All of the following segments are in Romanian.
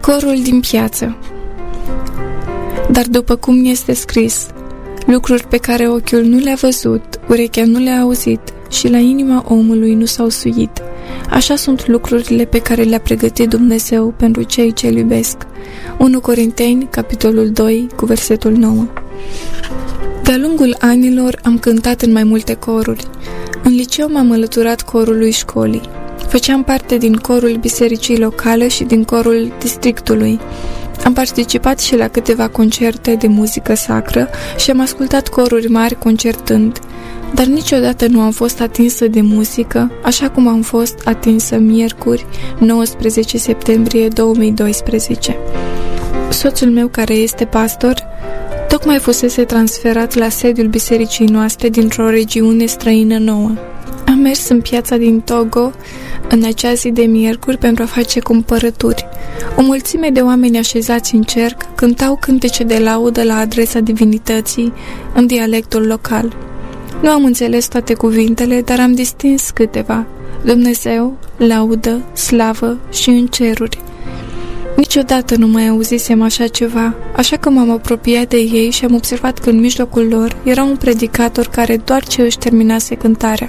Corul din piață. Dar după cum este scris, lucruri pe care ochiul nu le-a văzut, urechea nu le-a auzit și la inima omului nu s-au suit, așa sunt lucrurile pe care le-a pregătit Dumnezeu pentru cei ce îl iubesc. 1 Corinteni, capitolul 2, cu versetul 9. De-a lungul anilor am cântat în mai multe coruri. În liceu m-am alăturat corului școlii. Făceam parte din corul bisericii locale și din corul districtului. Am participat și la câteva concerte de muzică sacră și am ascultat coruri mari concertând, dar niciodată nu am fost atinsă de muzică, așa cum am fost atinsă miercuri, 19 septembrie 2012. Soțul meu, care este pastor, tocmai fusese transferat la sediul bisericii noastre dintr-o regiune străină nouă. Am mers în piața din Togo în acea zi de miercuri pentru a face cumpărături. O mulțime de oameni așezați în cerc cântau cântece de laudă la adresa divinității în dialectul local. Nu am înțeles toate cuvintele, dar am distins câteva: Dumnezeu, laudă, slavă și în ceruri. Niciodată nu mai auzisem așa ceva, așa că m-am apropiat de ei și am observat că în mijlocul lor era un predicator care doar ce își terminase cântarea.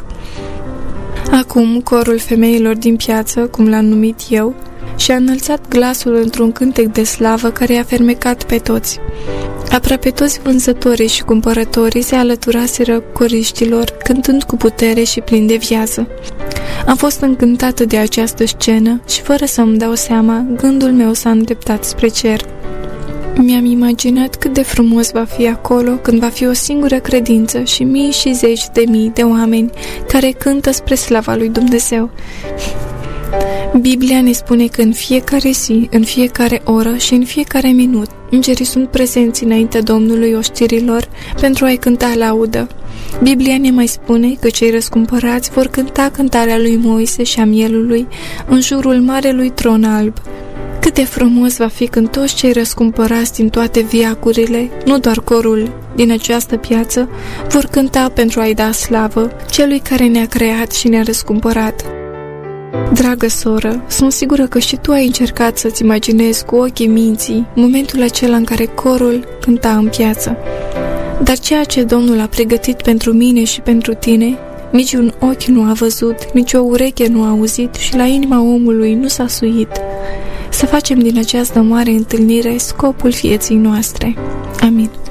Acum, corul femeilor din piață, cum l-am numit eu, și-a înălțat glasul într-un cântec de slavă care i-a fermecat pe toți. Aproape toți vânzătorii și cumpărătorii se alăturaseră coriștilor, cântând cu putere și plin de viață. Am fost încântată de această scenă și, fără să-mi dau seama, gândul meu s-a îndreptat spre cer. Mi-am imaginat cât de frumos va fi acolo când va fi o singură credință și mii și zeci de mii de oameni care cântă spre slava lui Dumnezeu. Biblia ne spune că în fiecare zi, în fiecare oră și în fiecare minut, îngerii sunt prezenți înaintea Domnului oștirilor pentru a-i cânta laudă. Biblia ne mai spune că cei răscumpărați vor cânta cântarea lui Moise și a mielului în jurul marelui tron alb. Cât de frumos va fi când toți cei răscumpărați din toate veacurile, nu doar corul din această piață, vor cânta pentru a-i da slavă celui care ne-a creat și ne-a răscumpărat. Dragă soră, sunt sigură că și tu ai încercat să-ți imaginezi cu ochii minții momentul acela în care corul cânta în piață. Dar ceea ce Domnul a pregătit pentru mine și pentru tine, nici un ochi nu a văzut, nici o ureche nu a auzit și la inima omului nu s-a suit. Să facem din această mare întâlnire scopul vieții noastre. Amin.